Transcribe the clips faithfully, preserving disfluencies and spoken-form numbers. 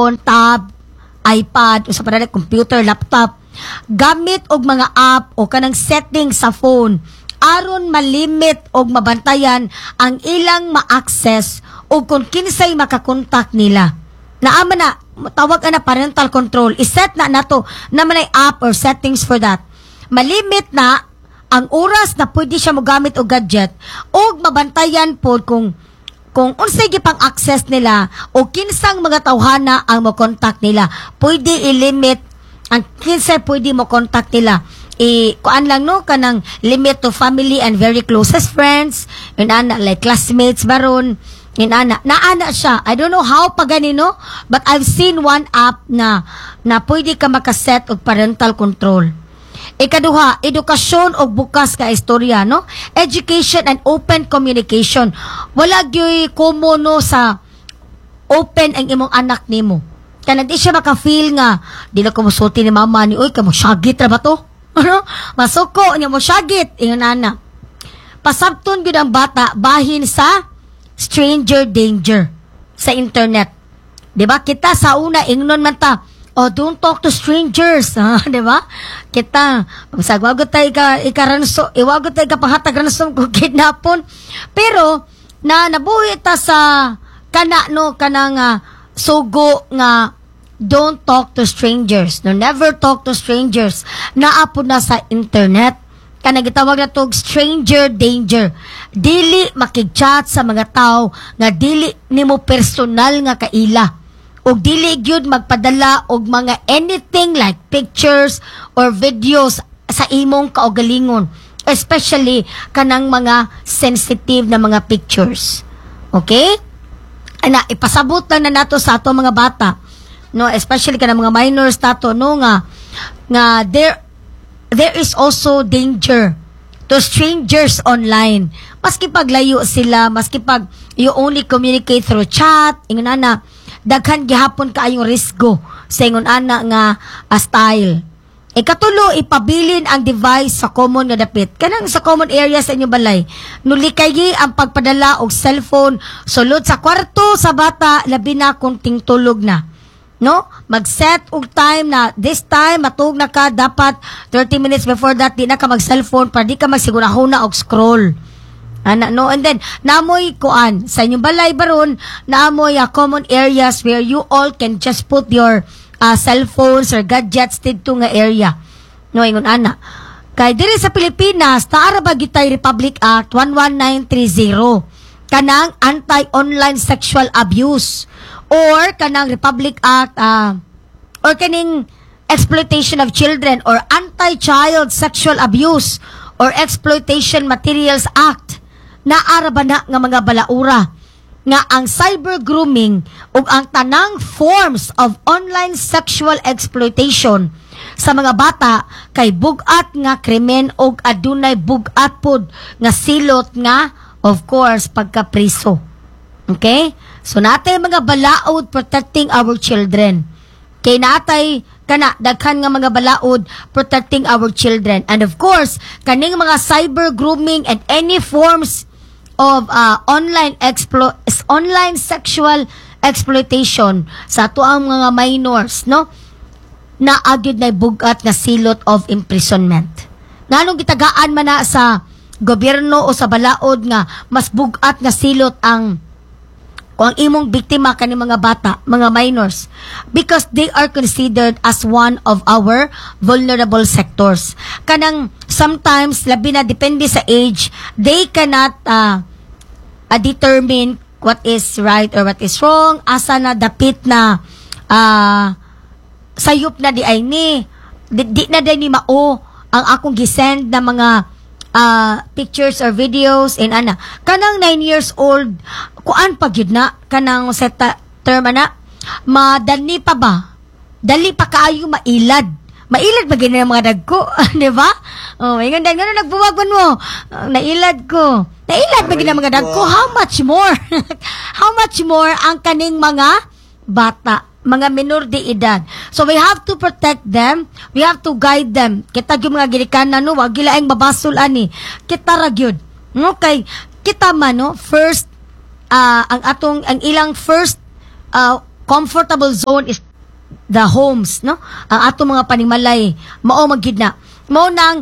cellphone, tab, iPad, o sa panala, computer, laptop, gamit og mga app o kanang setting sa phone aron malimit og mabantayan ang ilang ma-access o kung kinsay makakontak nila. Naama na, tawag na parental control. Iset na nato na manay app or settings for that. Malimit na ang oras na pwede siya mogamit og gadget o mabantayan po kung kung unsay gipang access nila o kinsang mga tawhana ang mo-contact nila. Pwede i-limit ang kinsay pwede mo-contact nila. I kuan lang no kanang limit to family and very closest friends, yun ana like classmates baron, yun ana naana siya. I don't know how pa ganino, but I've seen one app na na pwede ka makaset og parental control. Ikaduha, edukasyon og bukas ka istorya, no? Education and open communication. Wala gyoy komo no sa open ang imong anak nimo. Kana di siya maka-feel nga dili ko musulti ni mama ni oy kamo syagit ra ba to? Ano? Masuko niya mo syagit ingon ana. Pasabton gyud ang bata bahin sa stranger danger sa internet. 'Di ba? Kita sa una ingnon man ta, oh, don't talk to strangers, ha, 'di ba? Kita pagsawagot tay ka ikaranso, iwagot tay ka panghatag ransom ko kidnapon. Pero na nabuhi ta sa kana no kanang uh, sugo nga don't talk to strangers. No, never talk to strangers. Naapo na sa internet. Kana gitawag na tog stranger danger. Dili makig-chat sa mga tao nga dili nimo personal nga kaila. Og dili gyud magpadala og mga anything like pictures or videos sa imong kaugalingon. Especially kanang mga sensitive na mga pictures. Okay? Ana, ipasabot lang na nato sa ato mga bata. No, especially kanang mga minors tato no nga nga there there is also danger to strangers online. Maski paglayo sila, maski pag you only communicate through chat, ingon ana, daghan gihapon kaayong risgo sa ingon ana nga uh, style. Ikatulo, ipabilin ang device sa common nga dapit. Kanang sa common area sa inyong balay. Nulikayi ang pagpadala og cellphone sulod sa kwarto sa bata, labi na kung tingtulog na. No? Mag-set og time na this time matug na ka dapat thirty minutes before that di na ka mag-cellphone para di ka magsigurahon na og scroll. Ana no, and then namoy kuan sa inyong balay baron, naamoy uh, common areas where you all can just put your uh, cellphones or gadgets dito nga area. No, ingon ana. Kay diri sa Pilipinas, taara ba gitay Republic Act one one nine three zero kanang anti-online sexual abuse. Or kanang Republic Act uh, or kaning exploitation of children or anti-child sexual abuse or exploitation materials act na araba na nga mga balaura nga ang cyber grooming ug ang tanang forms of online sexual exploitation sa mga bata kay bugat nga krimen ug adunay bugat pod nga silot nga of course pagkapriso. Okay? So natay mga balaod protecting our children. Kay natay kana daghan nga mga balaod protecting our children. And of course, kaning mga cyber grooming and any forms of uh, online explo online sexual exploitation sa tuang mga minors, no? Na agid na bugat nga silot of imprisonment. Nganong gitagaan man na sa gobyerno o sa balaod nga mas bugat nga silot ang kung ang imong biktima kani mga bata, mga minors, because they are considered as one of our vulnerable sectors. Kanang sometimes, labi na depende sa age, they cannot uh, uh, determine what is right or what is wrong, asa na dapit na uh, sayop na di ay ni, di, di na din ni mao ang akong gisend na mga uh, pictures or videos in ana. Kanang nine years old, kuan pa gyud na kanang seta term na madali pa ba dali pa kaayo mailad mailad ba gina mga dagko di ba oh ingon dan ngano nagbuwagwan mo uh, nailad ko nailad ba gina mga dagko how much more how much more ang kaning mga bata mga minor de edad. So we have to protect them, we have to guide them. Kita gyud mga ginikanan no wag gilaing mabasol ani kita ra gyud okay kita man no first Uh, ang atong ang ilang first uh, comfortable zone is the homes, no? Ang ato mga panimalay, mao magid na. Mao nang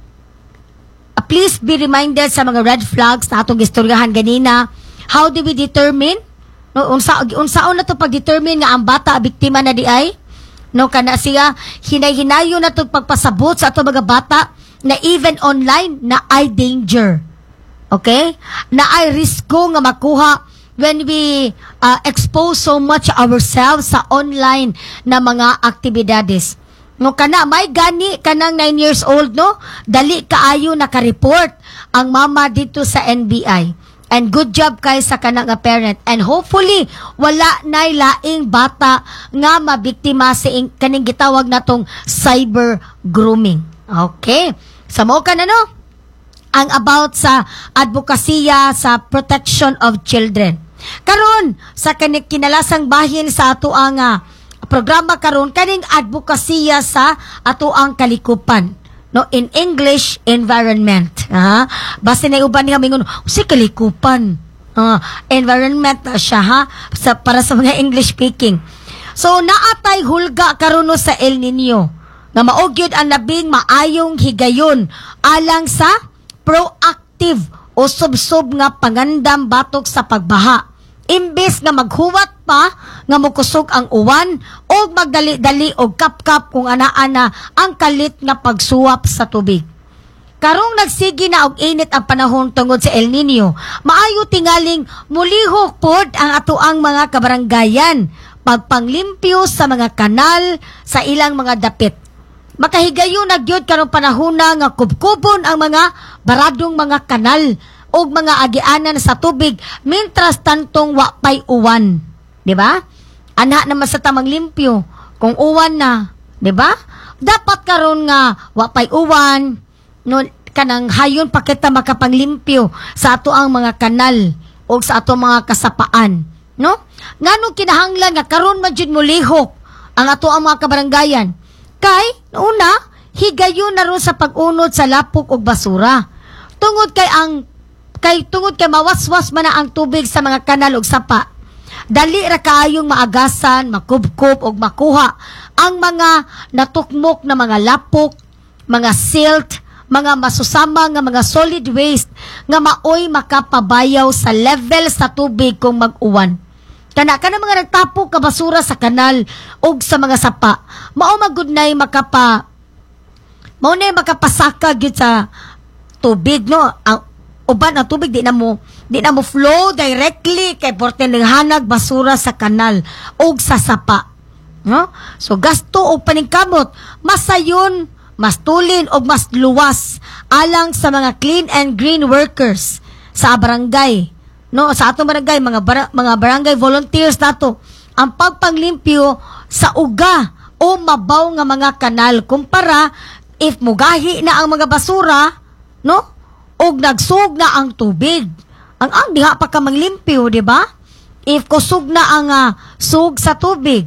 uh, please be reminded sa mga red flags na atong istoryahan ganina. How do we determine? No, unsa unsaon na to pag-determine nga ang bata biktima na di ay? No, kana siya hinay-hinayo na to pagpasabot sa ato mga bata na even online na ay danger. Okay? Na ay risko nga makuha when we uh, expose so much ourselves sa online na mga aktibidades. No, kana may gani kanang nine years old, no? Dali kaayo naka-report ang mama dito sa N B I. And good job kay sa kanang nga parent. And hopefully wala nay laing bata nga mabiktima sa kaning gitawag natong cyber grooming. Okay? Sa mo ka na, no? Ang about sa advokasya sa protection of children. Karon sa kaning kinalasang bahin sa ato ang uh, programa karon kaning advokasya sa ato ang kalikupan. No, in English, environment. Ha? Basta na uban nga mingon, si kalikupan. Uh, environment na siya, ha? Sa, para sa mga English speaking. So naatay hulga karon no sa El Nino nga maogyod ang labing maayong higayon alang sa proactive o subsob nga pangandam batok sa pagbaha. Imbes nga maghuwat pa nga mukusog ang uwan o magdali-dali o kap-kap kung anaan na ang kalit nga pagsuwap sa tubig. Karong nagsigi na og init ang panahon tungod sa El Nino, maayo tingaling mulihok pod ang atoang mga kabaranggayan pagpanglimpyo sa mga kanal sa ilang mga dapit. Makahigayon na gyud karong panahon na nga kubkubon ang mga baradong mga kanal o mga agianan sa tubig mintras tantong wa pay uwan. Di ba? Ana naman sa tamang limpyo kung uwan na. Di ba? Dapat karon nga wa pay uwan, no, kanang hayon pa kita makapanglimpyo sa ato ang mga kanal o sa ato mga kasapaan. No? Nganong kinahanglan nga karon man jud mulihok ang ato ang mga kabaranggayan. Kay, una, higayon na ron sa pag-unod sa lapok o basura. Tungod kay ang, kay tungod kay mawaswas man na ang tubig sa mga kanal o sapa. Dali ra kaayong maagasan, makubkob o makuha ang mga natukmok na mga lapok, mga silt, mga masusama nga mga solid waste nga maoy makapabayaw sa level sa tubig kung mag-uwan. Kana kana mga nagtapok ka basura sa kanal o sa mga sapa, mao magud nay makapa mao nay makapasaka gyud sa tubig, no? Ang uban ang tubig di na mo di na mo flow directly kay porte ning hanag basura sa kanal o sa sapa, no? So gasto og paningkamot masayon, mas tulin og mas luwas alang sa mga clean and green workers sa barangay. No, sa atong barangay, mga bar- mga barangay volunteers nato ang pagpanglimpyo sa uga o mabaw nga mga kanal kumpara if mugahi na ang mga basura, no? Og nagsug na ang tubig. Ang ang diha pa ka manglimpyo, di ba? If kusog na ang uh, sug sa tubig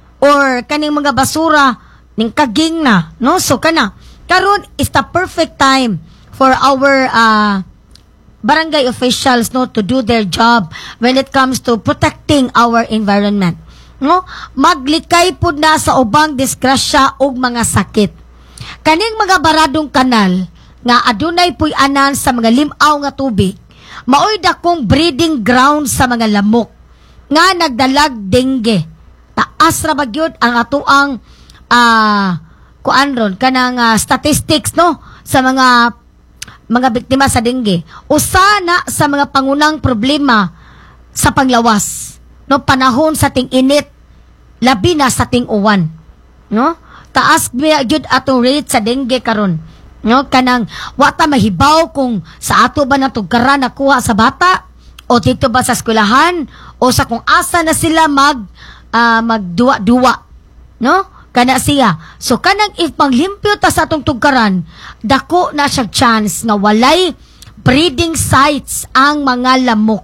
or kaning mga basura ning kaging na, no? So kana karon is the perfect time for our uh, barangay officials, no, to do their job when it comes to protecting our environment, no? Maglikay pud na sa ubang disgrasya og mga sakit. Kaning mga baradong kanal nga adunay puy-anan sa mga limaw nga tubig, maoy dakong breeding ground sa mga lamok nga nagdalag dengue. Taas ra bagyod ang atoang uh, kuan ron kanang uh, statistics, no, sa mga mga biktima sa dengue. Usa na sa mga pangunang problema sa panglawas, no, panahon sa ting-init, labi na sa ting-uwan, no? Taas gyud atong rate sa dengue karon, no? Kanang wa ta mahibaw kung sa ato ba natugkaran nakuha sa bata o dito ba sa eskwelahan o sa kung asa na sila mag uh, magduwa-duwa, no? Kana siya. So kanang if panglimpyo ta sa atong tugkaran, dako na siya chance nga walay breeding sites ang mga lamok.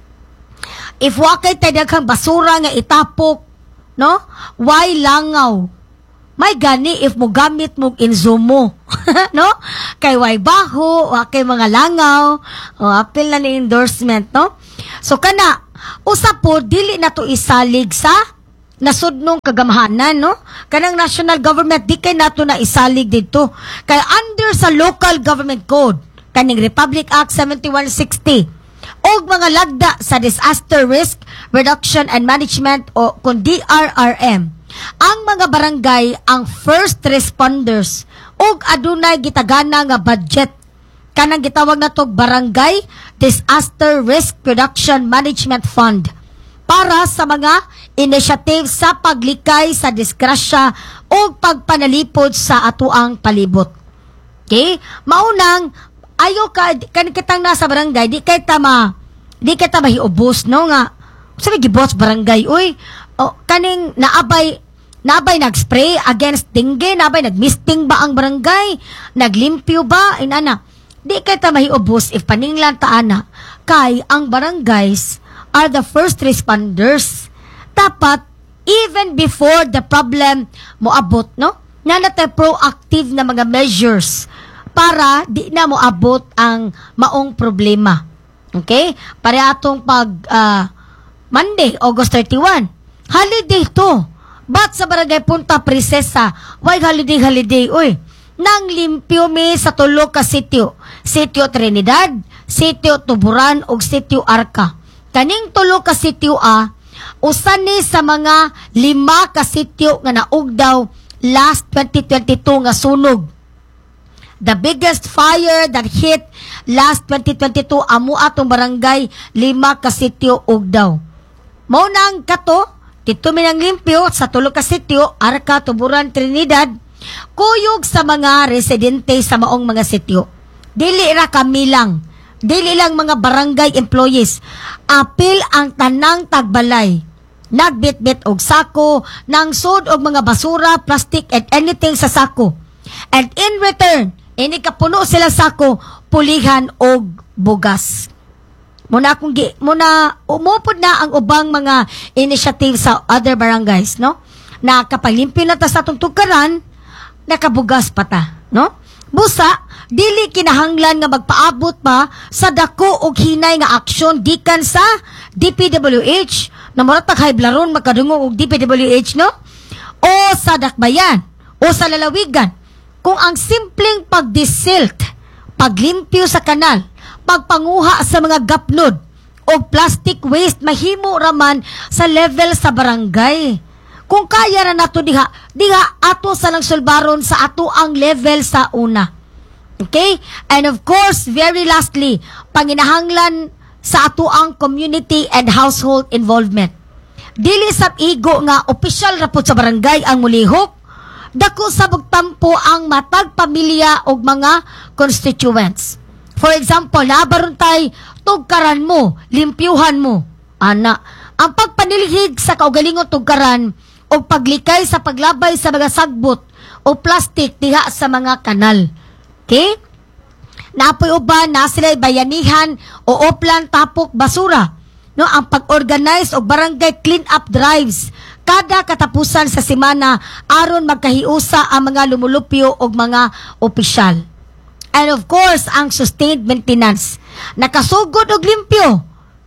If wakay tay daghang basura nga itapok, no? Why langaw? May gani if mo gamit mo insumo, no? Kay way baho, wa kay mga langaw, o apil na ni endorsement, no? So kana usa po dili na to isalig sa nasudnong kagamhanan, no? Kanang national government, di kay nato na isalig dito. Kaya under sa local government code, kaning Republic Act seventy-one sixty, o mga lagda sa Disaster Risk Reduction and Management o kung D R R M, ang mga barangay ang first responders o adunay gitagana nga budget. Kanang gitawag na to Barangay Disaster Risk Reduction Management Fund para sa mga initiative sa paglikay sa disgrasya o pagpanalipod sa atuang palibot. Okay? Maunang, ayo ka, kan kitang nasa barangay, di kay tama, di kay tama hiubos, no nga. Sabi, gibos barangay, uy, o, kaning naabay, naabay nag-spray against dengue, naabay nag-misting ba ang barangay, naglimpyo ba, inana. Di kay tama hiubos if paninglan taana, kay ang barangays are the first responders. Dapat, even before the problem moabot, no? Na natin proactive na mga measures para di na moabot ang maong problema. Okay? Para atong pag uh, Monday, August thirty-one, holiday to. But sa Barangay Punta Princesa, why holiday, holiday? Uy, nang limpyo mi sa tulo ka sitio. Sitio Trinidad, Sitio Tuburan, ug Sitio Arca. Kaning tulo ka sitio a, usan ni sa mga lima ka sitio nga naugdaw last twenty twenty-two nga sunog. The biggest fire that hit last twenty twenty-two amo atong barangay lima ka sitio ugdaw. Mao nang kato, dito minang limpyo sa tulo ka sitio, Arca, Tuburan, Trinidad, kuyog sa mga residente sa maong mga sitio. Dili ra kami lang. Dili lang mga barangay employees. Apil ang tanang tagbalay. Nagbitbit og sako, nang sud og mga basura, plastic and anything sa sako. And in return, ini kapuno sila sako, pulihan og bugas. Muna kung gi, muna umupod na ang ubang mga initiative sa other barangays, no? Na kapag limpyo na ta sa atong tukaran, nakabugas pa ta, no? Busa, dili kinahanglan nga magpaabot pa sa dako og hinay nga aksyon gikan sa D P W H na moratag hayblaron makadungog og D P W H, no? O sa dakbayan o sa lalawigan. Kung ang simpleng pagdisilt, paglimpyo sa kanal, pagpanguha sa mga gapnod o plastic waste mahimo raman sa level sa barangay. Kung kaya na nato diha, diha ato sa lang sulbaron sa ato ang level sa una. Okay? And of course, very lastly, panginahanglan sa ato ang community and household involvement. Dili sab igo nga opisyal rapod sa barangay ang mulihok, dako sa bugtampo ang matag pamilya og mga constituents. For example, nabaron tay tugkaran mo, limpyuhan mo. Ana, ang pagpanilhig sa kaugalingon tugkaran o paglikay sa paglabay sa mga sagbot o plastic diha sa mga kanal. Okay? Napoy uban na sila bayanihan o oplan tapok basura. No, ang pag-organize o barangay clean-up drives kada katapusan sa semana aron magkahiusa ang mga lumulupyo o mga opisyal. And of course, ang sustained maintenance. Nakasugod og limpyo.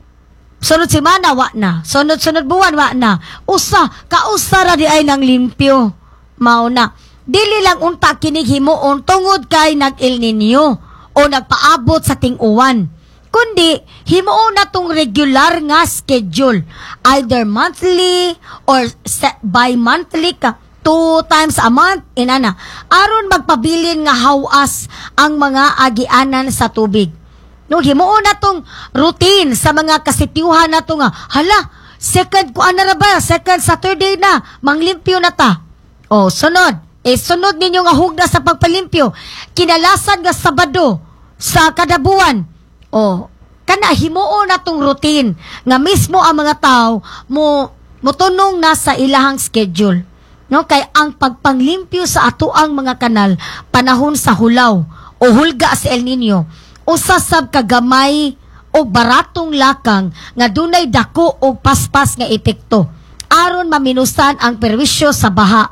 Sunod semana, wa na. Sunod-sunod buwan, wa na. Usa, kausa ra di ay nang limpyo. Mao na. Dili lang unta kinig himuon tungod kay nag-El Nino o nagpaabot sa ting-uwan. Kundi, himuon na tong regular nga schedule. Either monthly or bi-monthly ka. Two times a month, inana. Aron magpabilin nga hawas ang mga agianan sa tubig. No, himuon na tong routine sa mga kasitiuhan na to nga, hala, second ko ana na ba? Second Saturday na, manglimpyo na ta. O, sunod. Eh, sunod ninyo nga hugna sa pagpalimpyo. Kinalasan nga Sabado sa kadabuan. O, kana himuon na tong routine nga mismo ang mga tao mo mutunong na sa ilahang schedule. No, kay ang pagpanglimpyo sa atoang mga kanal panahon sa hulaw o hulga sa El Nino usasab kagamay o baratong lakang nga dunay dako o paspas nga epekto aron maminusan ang perwisyo sa baha,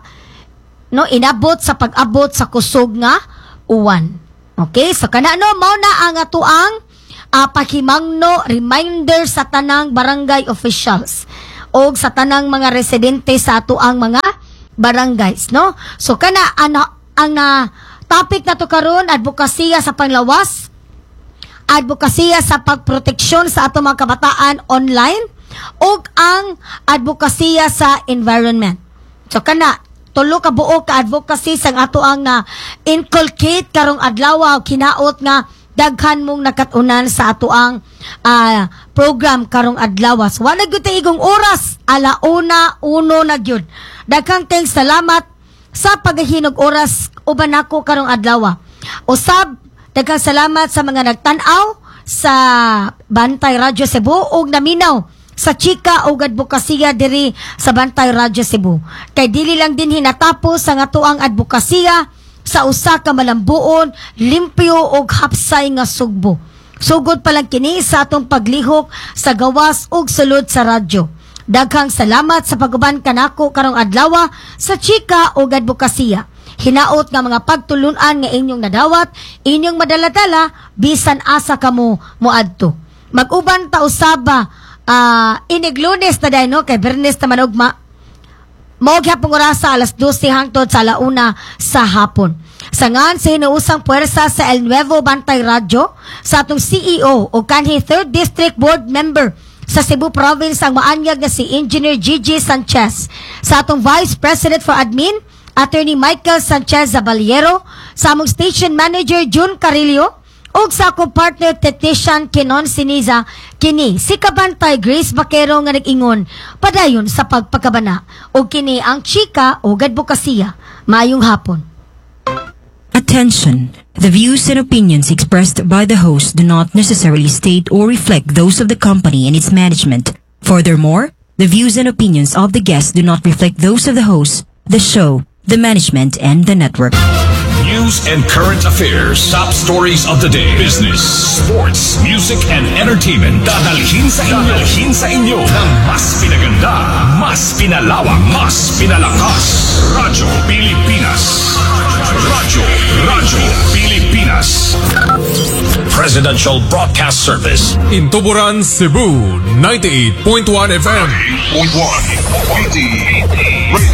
no, inabot sa pag-abot sa kusog nga uwan. Okay, so kana no mao na ang atuang uh, pakimangno reminder sa tanang barangay officials o sa tanang mga residente sa ato ang mga barangays, no? So kana ano ang uh, topic na to karon, advokasya sa panglawas, advokasya sa pagproteksyon sa ato mga kabataan online, ug ang advokasya sa environment. So kana tulo ka buo ka advocacy sang ato ang na inculcate karong adlaw kinaot nga daghan mong nakatunan sa ato ang uh, program karong adlaw. So wala gyud tay igong oras, alauna uno na gyud. Daghang thanks, salamat sa paghihinog oras uban nako karong adlaw. Usab daghang salamat sa mga nagtan-aw sa Bantay Radyo Cebu ug naminaw sa chika o advokasya diri sa Bantay Radyo Cebu. Kay dili lang din hinatapos ang atoang advokasya sa usa ka malambuon, limpyo o hapsay nga sugbo. Sugod pa lang kini sa atong paglihok sa gawas ug sulod sa radyo. Daghang salamat sa paguban kanako karong adlaw sa chika o advokasya. Hinaot nga mga pagtulunan nga inyong nadawat, inyong madaladala, bisan asa kamo moadto. Mag-uban ta usaba uh, inig Lunes na dahil, no? Kay Bernes na manugma. Mao gyapon orasa alas dose hangtod sa alauna sa hapon. Sangan sa hinuusang puwersa sa El Nuevo Bantay Radyo sa atong C E O o kanhi third District Board Member sa Cebu Province ang maanyag na si Engineer Gigi Sanchez, sa atong Vice President for Admin Attorney Michael Sanchez Zabaliero, sa among Station Manager June Carillo, ug sa akong partner technician Kinon Siniza, kini si Kabantay Grace Bakero nga nag-ingon padayon sa pagpakabana, ug kini ang chika o advokasya. Maayong hapon. Attention! The views and opinions expressed by the host do not necessarily state or reflect those of the company and its management. Furthermore, the views and opinions of the guests do not reflect those of the host, the show, the management, and the network. News and current affairs, top stories of the day, business, sports, music, and entertainment. Dadalhin sa inyo, dadalhin sa inyo ng mas pinaganda, mas pinalawak, mas pinalakas. Radyo Pilipinas. Radyo, Radyo Pilipinas. Presidential Broadcast Service. In Tuburan, Cebu, ninety-eight point one F M. ninety-eight point one.